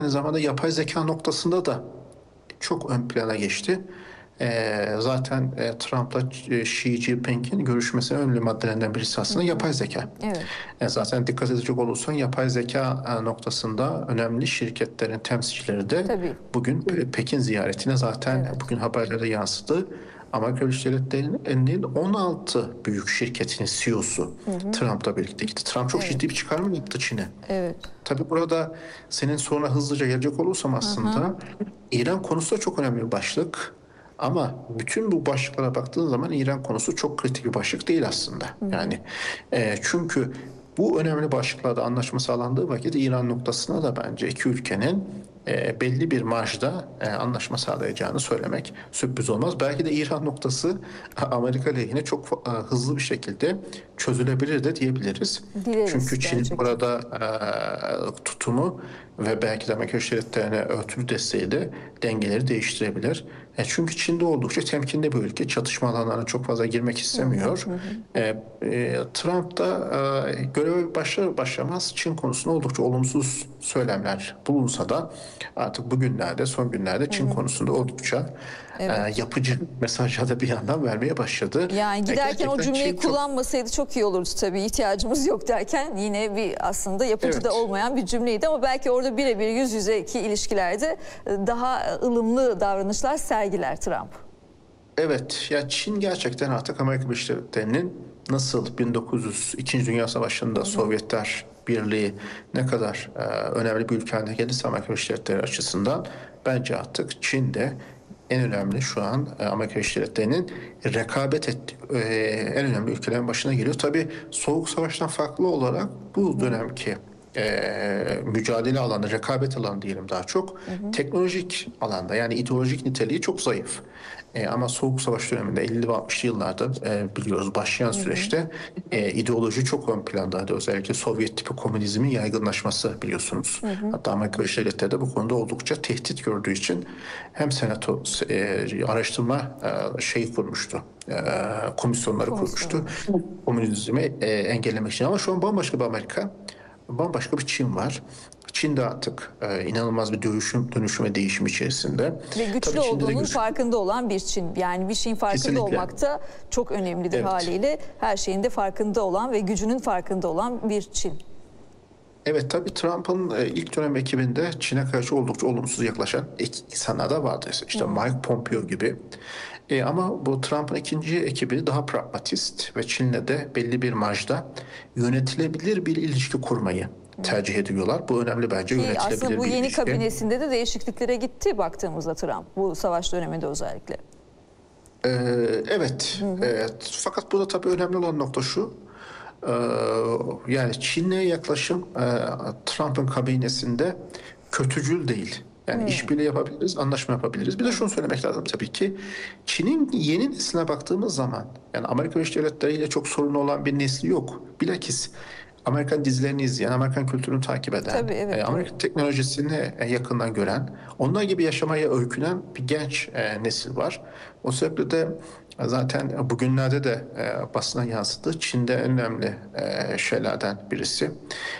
zamanda yapay zeka noktasında da çok ön plana geçti. Zaten Trump'la Xi Jinping'in görüşmesinin önemli maddelerinden birisi aslında yapay zeka. Evet. Zaten dikkat edecek olursan yapay zeka noktasında önemli şirketlerin temsilcileri de Tabii. bugün Pekin ziyaretine zaten Evet. bugün haberlerde yansıdı. Amerika Birleşik Devletleri'nin 16 büyük şirketinin CEO'su Trump'la birlikte gitti. Trump çok ciddi bir çıkarma yaptı Çin'e. Evet. Tabii burada senin sonra hızlıca gelecek olursam aslında İran konusu da çok önemli bir başlık. Ama bütün bu başlıklara baktığın zaman İran konusu çok kritik bir başlık değil aslında. Yani çünkü bu önemli başlıklarda anlaşma sağlandığı vakit İran noktasına da bence iki ülkenin belli bir marjda anlaşma sağlayacağını söylemek sürpriz olmaz. Belki de İran noktası Amerika lehine çok hızlı bir şekilde çözülebilir de diyebiliriz. Dileriz Çünkü Çin'in gerçekten. burada tutumu ve belki de Amerika Birleşik Devletleri'ne örtülü desteği de dengeleri değiştirebilir. Çünkü Çin'de oldukça temkinli bir ülke. Çatışma alanlarına çok fazla girmek istemiyor. Trump da göreve başlar başlamaz Çin konusunda oldukça olumsuz söylemler bulunsa da artık bugünlerde, son günlerde Çin konusunda oldukça yapıcı mesajlar da bir yandan vermeye başladı. Yani giderken o Gerçekten cümleyi Çin çok... kullanmasaydı çok iyi olurdu tabii. İhtiyacımız yok derken yine bir aslında yapıcı da olmayan bir cümleydi ama belki orada birebir yüz yüzeki ilişkilerde daha ılımlı davranışlar sergiler Trump. Evet, ya Çin gerçekten artık Amerika Birleşik Devletleri'nin nasıl 1902. Dünya Savaşı'nda Sovyetler Birliği ne kadar önemli bir ülke haline gelirse Amerika Birleşik Devletleri açısından bence artık Çin de en önemli şu an Amerika Birleşik Devletleri'nin rekabet ettiği en önemli ülkelerin başına geliyor. Tabii Soğuk Savaş'tan farklı olarak bu dönemki mücadele alanı, rekabet alanı diyelim daha çok. Teknolojik alanda yani ideolojik niteliği çok zayıf. Ama Soğuk Savaş döneminde 50 ve 60'lı yıllarda biliyoruz başlayan süreçte ideoloji çok ön plandaydı. Özellikle Sovyet tipi komünizmin yaygınlaşması biliyorsunuz. Hatta Amerika Birleşik Devletleri de bu konuda oldukça tehdit gördüğü için hem senato araştırma şeyi kurmuştu. Komisyonları kurmuştu. Komünizmi engellemek için. Ama şu an bambaşka bir Amerika, bambaşka bir Çin var. Çin de artık inanılmaz bir dönüşüm ve değişim içerisinde. Ve güçlü olduğunun farkında olan bir Çin. Yani bir şeyin farkında olmak da çok önemlidir haliyle. Her şeyin de farkında olan ve gücünün farkında olan bir Çin. Evet, tabii Trump'ın ilk dönem ekibinde Çin'e karşı oldukça olumsuz yaklaşan insanlar da vardı. İşte Mike Pompeo gibi. Ama bu Trump'ın ikinci ekibi daha pragmatist ve Çin'le de belli bir marjda yönetilebilir bir ilişki kurmayı tercih ediyorlar. Bu önemli bence, yönetilebilir bir ilişki. Aslında bu yeni kabinesinde de değişikliklere gitti baktığımızda Trump. Bu savaş döneminde özellikle. Evet. Fakat burada tabii önemli olan nokta şu. Yani Çin'le yaklaşım Trump'ın kabinesinde kötücül değil. Yani işbirliği yapabiliriz, anlaşma yapabiliriz. Bir de şunu söylemek lazım tabii ki. Çin'in yeni nesline baktığımız zaman yani Amerika Birleşik Devletleri ile çok sorunu olan bir nesli yok. Bilakis Amerikan dizilerini izleyen, Amerikan kültürünü takip eden, Tabii, Amerikan teknolojisini yakından gören, onlar gibi yaşamaya öykünen bir genç nesil var. O sebeple de zaten bugünlerde de basına yansıdı. Çin'de en önemli şeylerden birisi,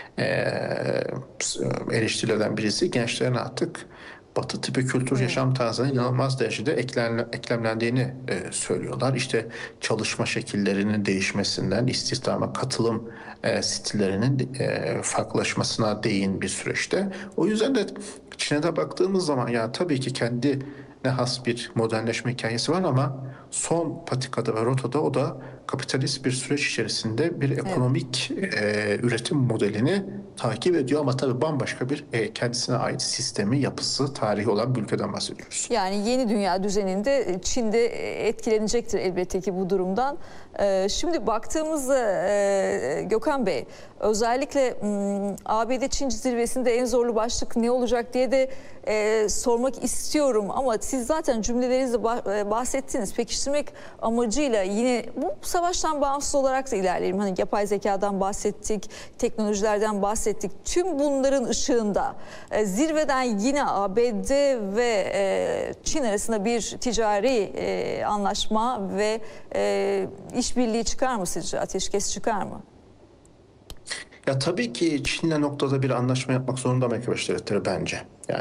eleştirilerden birisi gençlerin artık Batı tipi kültür yaşam tarzına inanılmaz derecede eklemlendiğini söylüyorlar. İşte çalışma şekillerinin değişmesinden istihdama katılım stillerinin farklılaşmasına değin bir süreçte. O yüzden de Çin'e de baktığımız zaman ya tabii ki kendine has bir modernleşme hikayesi var ama son patikada ve rotada o da kapitalist bir süreç içerisinde bir ekonomik üretim modelini takip ediyor ama tabii bambaşka bir kendisine ait sistemi, yapısı, tarihi olan bir ülkeden bahsediyoruz. Yani yeni dünya düzeninde Çin de etkilenecektir elbette ki bu durumdan. Şimdi baktığımızda Gökhan Bey, özellikle ABD-Çin zirvesinde en zorlu başlık ne olacak diye de sormak istiyorum ama siz zaten cümlelerinizde bahsettiniz. Pekiştirmek amacıyla yine bu savaştan bağımsız olarak da ilerleyelim. Hani yapay zekadan bahsettik, teknolojilerden bahsettik. Tüm bunların ışığında zirveden yine ABD ve Çin arasında bir ticari anlaşma ve işbirliği çıkar mı sizce? Ateşkes çıkar mı? Ya tabii ki Çin'le noktada bir anlaşma yapmak zorunda Amerika Birleşik Devletleri bence. Yani